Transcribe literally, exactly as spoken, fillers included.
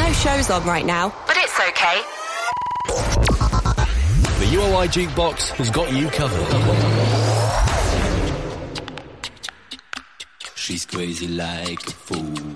no shows on right now, but it's okay. The U O I Jukebox has got you covered. She's crazy like a fool.